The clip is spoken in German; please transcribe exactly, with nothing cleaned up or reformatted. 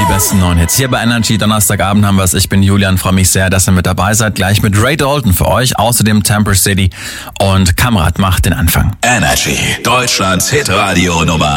besten neuen Hits. Hier bei Energy, Donnerstagabend haben wir es. Ich bin Julian, freue mich sehr, dass ihr mit dabei seid. Gleich mit Ray Dalton für euch, außerdem Temper City und Kamerad macht den Anfang. Energy, Deutschlands Hitradio Nummer